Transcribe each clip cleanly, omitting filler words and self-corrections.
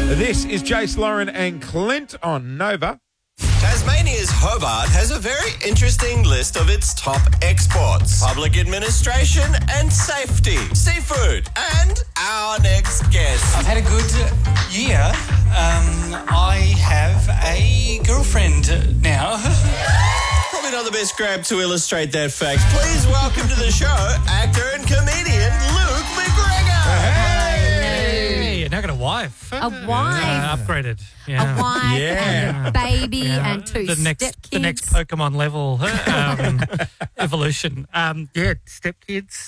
This is Jace, Lauren and Clint on Nova. Tasmania's Hobart has a very interesting list of its top exports. Public administration and safety, seafood, and our next guest. I've had a good year. I have a girlfriend now. Probably not the best grab to illustrate that fact. Please welcome to the show actor and comedian Luke McGregor. Hey, now got a wife. A wife. Upgraded. Yeah. A wife Yeah. and a baby and two the next stepkids. The next Pokemon level evolution. Stepkids.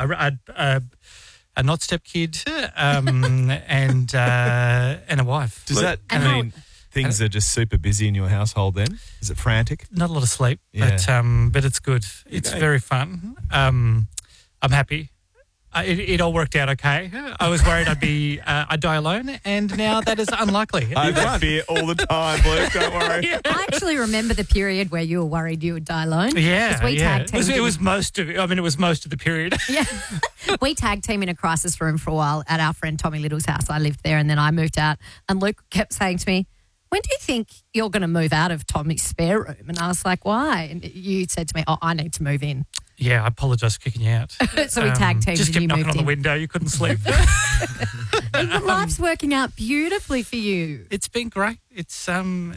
A not stepkid. And a wife. Does that And mean things are just super busy in your household then? Is it frantic? Not a lot of sleep, Yeah. but it's good. It's very fun. I'm happy. It all worked out okay. I was worried I'd die alone, and now that is unlikely. I have that fear all the time, Luke. Don't worry. I actually remember the period where you were worried you would die alone. Yeah, 'Cause we yeah. tag teamed It was most of the period. Yeah. We tag team in a crisis room for a while at our friend Tommy Little's house. I lived there and then I moved out, and Luke kept saying to me, "When do you think you're going to move out of Tommy's spare room?" And I was like, "Why?" And you said to me, "Oh, I need to move in." Yeah, I apologise for kicking you out. So we tag teamed Just and kept you knocking moved on the in. window. You couldn't sleep. But life's working out beautifully for you. It's been great. It's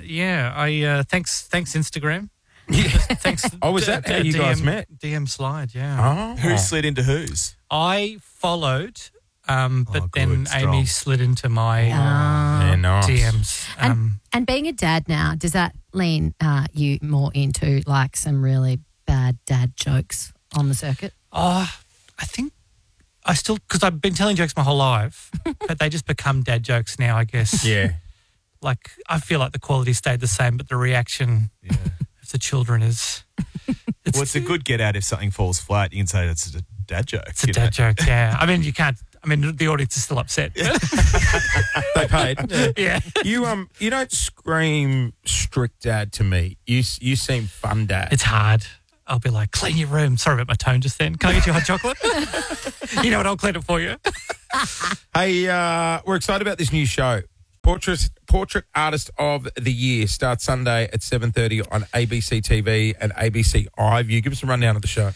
I thanks Instagram. Thanks. Oh, was that how you guys met? DM slide, yeah. Oh. Who slid into whose? I followed, but good, then strong. Amy slid into my Yeah, nice. DMs. And being a dad now, does that lean you more into like some really bad dad jokes on the circuit? I think I still, because I've been telling jokes my whole life, but they just become dad jokes now, I guess. Yeah. Like, I feel like the quality stayed the same, but the reaction of the children is... Well, it's a good get out if something falls flat. You can say that's a dad joke. It's a dad joke, yeah. I mean, you can't... I mean, the audience is still upset. They paid. Yeah. You don't scream strict dad to me. You seem fun dad. It's hard. I'll be like, clean your room. Sorry about my tone just then. Can I get you a hot chocolate? You know what? I'll clean it for you. Hey, we're excited about this new show. Portrait Artist of the Year starts Sunday at 7:30 on ABC TV and ABC iView. Give us a rundown of the show.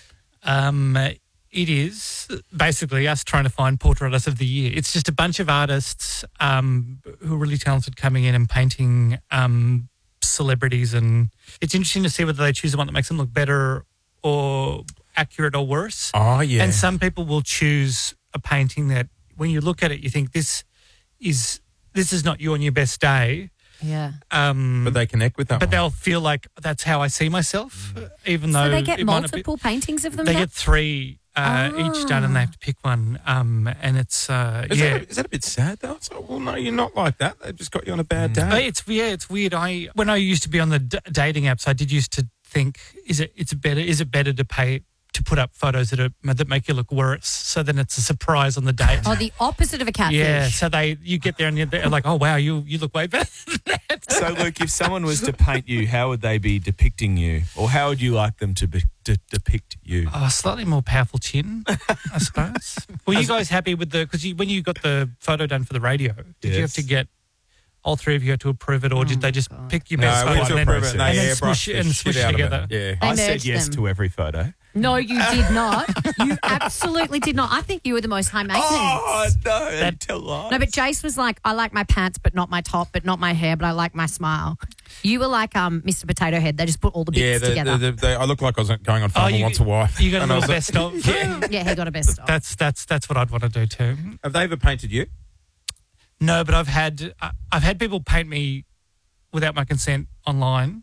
It is basically us trying to find Portrait Artist of the Year. It's just a bunch of artists who are really talented coming in and painting celebrities, and it's interesting to see whether they choose the one that makes them look better or accurate or worse. Oh, yeah. And some people will choose a painting that when you look at it, you think this is not you on your best day. Yeah. But they connect with that But one. they'll feel like that's how I see myself, even though So they get it might not be- multiple paintings of them? They now? get 3 each done, and they have to pick one. And it's Is that a bit sad though? It's like, well, no, you're not like that. They just got you on a bad day. It's weird. When I used to be on the dating apps, I did used to think, is it better to put up photos that make you look worse, so then it's a surprise on the date. Oh, the opposite of a catfish. Yeah, so you get there and they're like, oh wow, you look way better than that. So, Luke, if someone was to paint you, how would they be depicting you? Or how would you like them to depict you? Oh, slightly more powerful chin, I suppose. Were you guys happy with because when you got the photo done for the radio, did you have to get all 3 of you had to approve it, or did they just pick your best No, we photo had to approve it and they then airbrushed the smush shit it out of together? it. Yeah. I said merged yes them. to every photo. No, you did not. You absolutely did not. I think you were the most high maintenance. Oh, no, that tell lies. No, but Jace was like, I like my pants, but not my top, but not my hair, but I like my smile. You were like Mr. Potato Head. They just put all the Yeah, bits together. I look like I was going on Farmer Wants a Wife. You got a And I little was best of. Yeah, he got a best of. That's what I'd want to do too. Have they ever painted you? No, but I've had people paint me without my consent online.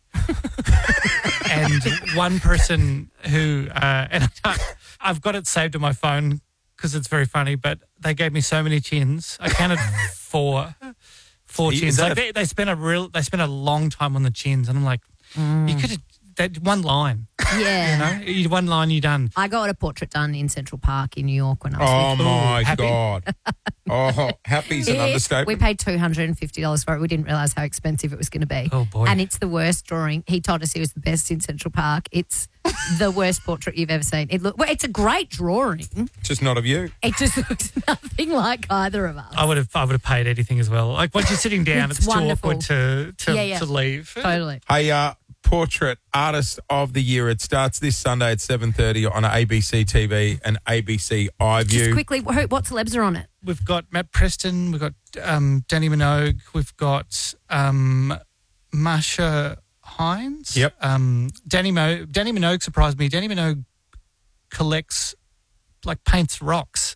And one person who, and I've got it saved on my phone because it's very funny, but they gave me so many chins. I counted 4 chins. Like they spent a long time on the chins, and I'm like, that one line. Yeah. One line, you're done. I got a portrait done in Central Park in New York when I was Oh, with my happy? God. Oh, happy's an Yes, understatement. we paid $250 for it. We didn't realise how expensive it was going to be. Oh, boy. And it's the worst drawing. He told us he was the best in Central Park. It's the worst portrait you've ever seen. It's a great drawing. Just not of you. It just looks nothing like either of us. I would have paid anything as well. Like once you're sitting down, It's it's too wonderful. awkward to leave. Totally. Hey, Portrait Artist of the Year. It starts this Sunday at 7:30 on ABC TV and ABC iView. Just quickly, what celebs are on it? We've got Matt Preston, we've got Danny Minogue, we've got Masha Hines. Yep. Danny Minogue surprised me. Danny Minogue collects, paints rocks.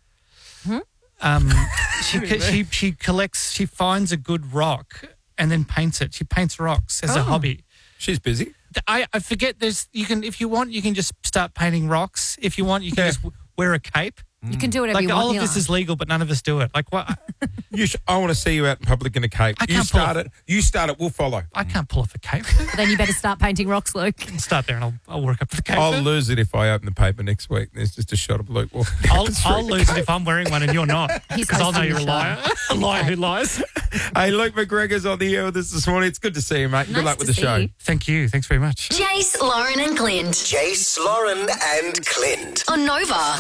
She collects, she finds a good rock and then paints it. She paints rocks as a hobby. She's busy. I forget if you want, you can just start painting rocks. If you want, you can just wear a cape. You can do whatever you want. All of this is legal, but none of us do it. Like what? I want to see you out in public in a cape. I You can't pull start it. You start it. We'll follow. I can't pull off a cape. Then you better start painting rocks, Luke. Start there, and I'll work up to the cape. I'll lose it if I open the paper next week. There's just a shot of Luke walking. I'll lose it if I'm wearing one and you're not, He's because I'll know hosting you're a the liar. show. A liar who lies. Hey, Luke McGregor's on the air with us this morning. It's good to see you, mate. Good Nice luck with to the show. see you. Thank you. Thanks very much. Jace, Lauren and Clint Jace, Lauren, and Clint. on Nova.